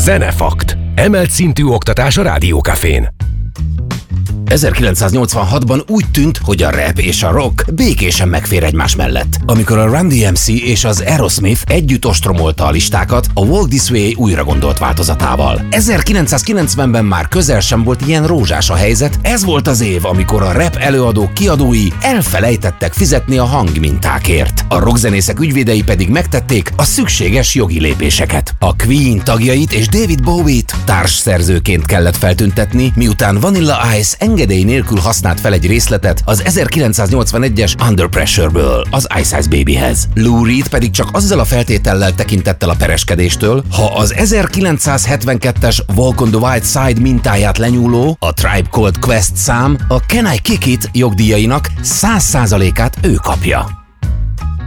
Zenefakt. Emelt szintű oktatás a Rádiókafén. 1986-ban úgy tűnt, hogy a rap és a rock békésen megfér egymás mellett. Amikor a Run DMC és az Aerosmith együtt ostromolta a listákat a Walk This Way újra gondolt változatával. 1990-ben már közel sem volt ilyen rózsás a helyzet, ez volt az év, amikor a rap előadók kiadói elfelejtettek fizetni a hangmintákért. A rockzenészek ügyvédei pedig megtették a szükséges jogi lépéseket. A Queen tagjait és David Bowie-t társszerzőként kellett feltüntetni, miután Vanilla Ice engedély nélkül használt fel egy részletet az 1981-es Under Pressure-ből az Ice Ice Babyhez. Lou Reed pedig csak azzal a feltétellel tekintett el a pereskedéstől, ha az 1972-es Walk on the White Side mintáját lenyúló, a Tribe Called Quest szám a Can I Kick It jogdíjainak 100%-át ő kapja.